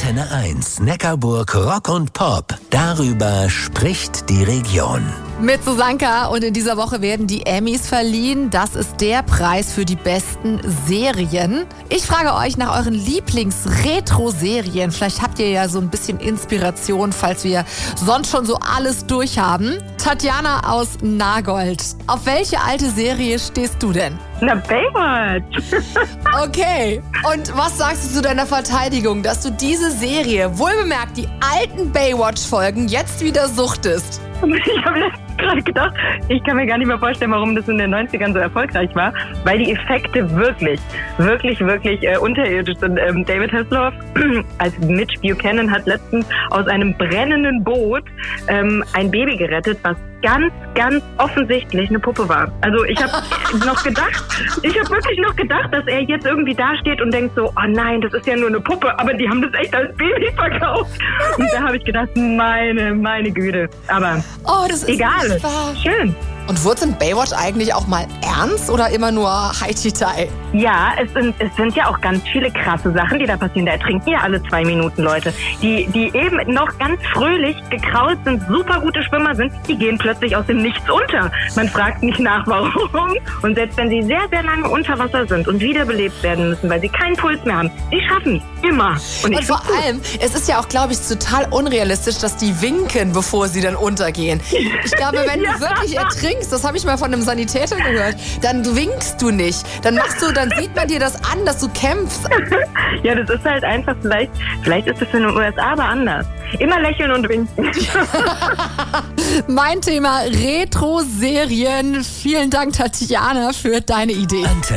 Antenne 1, Neckarburg Rock und Pop. Darüber spricht die Region. Mit Susanka, und in dieser Woche werden die Emmys verliehen. Das ist der Preis für die besten Serien. Ich frage euch nach euren Lieblings-Retro-Serien. Vielleicht habt ihr ja so ein bisschen Inspiration, falls wir sonst schon so alles durchhaben. Tatjana aus Nagold. Auf welche alte Serie stehst du denn? Na, Baywatch. Okay. Und was sagst du zu deiner Verteidigung, dass du diese Serie, wohlbemerkt die alten Baywatch-Folgen, jetzt wieder suchtest? Ich habe gerade gedacht, ich kann mir gar nicht mehr vorstellen, warum das in den 90ern so erfolgreich war, weil die Effekte wirklich unterirdisch sind. David Hasselhoff als Mitch Buchanan hat letztens aus einem brennenden Boot ein Baby gerettet, was ganz offensichtlich eine Puppe war. Also ich habe wirklich noch gedacht, dass er jetzt irgendwie dasteht und denkt so, oh nein, das ist ja nur eine Puppe, aber die haben das echt als Baby verkauft. Und da habe ich gedacht, meine Güte. Aber das ist egal. nicht wahr. Schön. Und wurde es in Baywatch eigentlich auch mal ernst oder immer nur High-Titai? Ja, es sind ja auch ganz viele krasse Sachen, die da passieren. Da ertrinken ja alle 2 Minuten Leute. Die eben noch ganz fröhlich gekrault sind, super gute Schwimmer sind, die gehen plötzlich aus dem Nichts unter. Man fragt nicht nach, warum. Und selbst wenn sie sehr, sehr lange unter Wasser sind und wiederbelebt werden müssen, weil sie keinen Puls mehr haben, die schaffen es immer. Und vor allem, es ist ja auch, glaube ich, total unrealistisch, dass die winken, bevor sie dann untergehen. Ich glaube, wenn du wirklich ertrinkst, das habe ich mal von einem Sanitäter gehört, dann winkst du nicht. Dann sieht man dir das an, dass du kämpfst. Ja, das ist halt einfach, vielleicht ist das in den USA aber anders. Immer lächeln und winken. Mein Thema Retro-Serien. Vielen Dank, Tatjana, für deine Idee.